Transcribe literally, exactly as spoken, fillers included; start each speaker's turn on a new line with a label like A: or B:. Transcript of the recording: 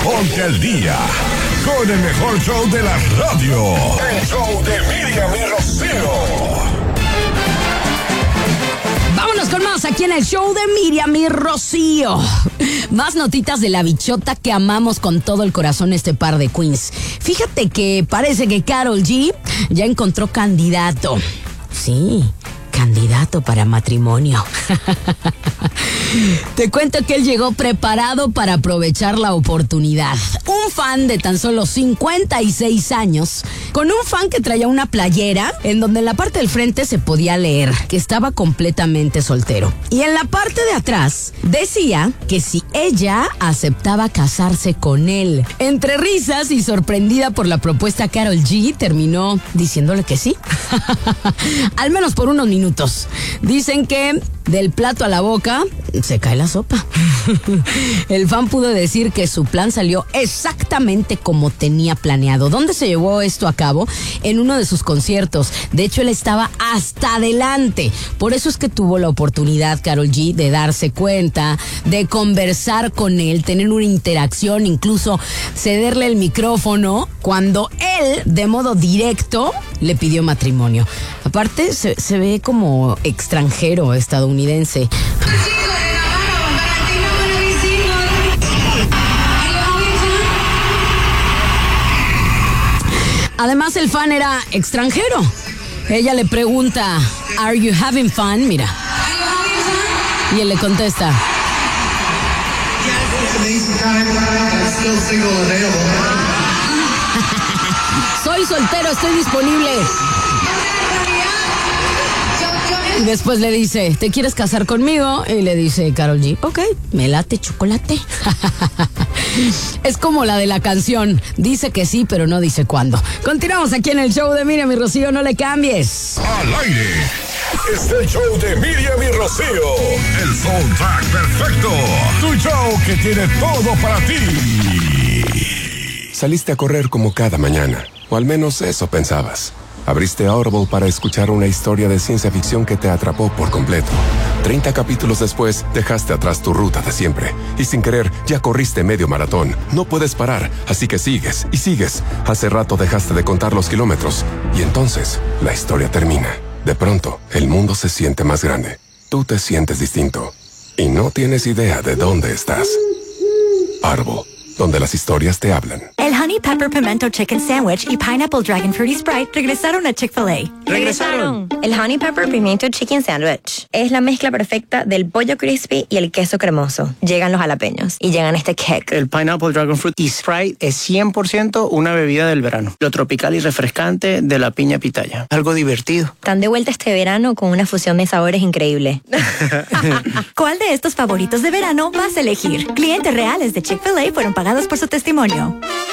A: Ponte al día con el mejor show de la radio. El show de Miriam y Rocío.
B: Vámonos con más aquí en el show de Miriam y Rocío. Más notitas de la bichota que amamos con todo el corazón este par de queens. Fíjate que parece que Karol G ya encontró candidato. Sí, candidato para matrimonio. Te cuento que él llegó preparado para aprovechar la oportunidad. Un fan de tan solo cincuenta y seis años, con un fan que traía una playera en donde en la parte del frente se podía leer que estaba completamente soltero. Y en la parte de atrás decía que si ella aceptaba casarse con él. Entre risas y sorprendida por la propuesta, Karol G terminó diciéndole que sí. Al menos por unos minutos. Dicen que del plato a la boca se cae la sopa. El fan pudo decir que su plan salió exactamente como tenía planeado. ¿Dónde se llevó esto a cabo? En uno de sus conciertos. De hecho, él estaba hasta adelante. Por eso es que tuvo la oportunidad, Karol G, de darse cuenta, de conversar con él, tener una interacción, incluso cederle el micrófono cuando él, de modo directo, le pidió matrimonio. Aparte, se, se ve como extranjero estadounidense. Además, el fan era extranjero. Ella le pregunta, ¿Are you having fun? Mira. Y él le contesta, soy soltero, estoy disponible. Y después le dice, ¿te quieres casar conmigo? Y le dice Karol G, ok, me late chocolate. Es como la de la canción, dice que sí, pero no dice cuándo. Continuamos aquí en el show de Miriam y Rocío, no le cambies.
A: Al aire, está el show de Miriam y Rocío. El soundtrack perfecto. Tu show que tiene todo para ti.
C: Saliste a correr como cada mañana, o al menos eso pensabas. Abriste Audible para escuchar una historia de ciencia ficción que te atrapó por completo. Treinta capítulos después, dejaste atrás tu ruta de siempre. Y sin querer, ya corriste medio maratón. No puedes parar, así que sigues y sigues. Hace rato dejaste de contar los kilómetros. Y entonces, la historia termina. De pronto, el mundo se siente más grande. Tú te sientes distinto. Y no tienes idea de dónde estás. Audible, donde las historias te hablan.
D: El Honey Pepper Pimento Chicken Sandwich y Pineapple Dragon Fruity Sprite regresaron a Chick-fil-A.
E: ¡Regresaron! El Honey Pepper Pimiento Chicken Sandwich es la mezcla perfecta del pollo crispy y el queso cremoso. Llegan los jalapeños y llegan este kick.
F: El Pineapple Dragon Fruity Sprite es cien por ciento una bebida del verano. Lo tropical y refrescante de la piña pitaya. Algo divertido.
E: Están de vuelta este verano con una fusión de sabores increíble.
D: ¿Cuál de estos favoritos de verano vas a elegir? Clientes reales de Chick-fil-A fueron pagados por su testimonio.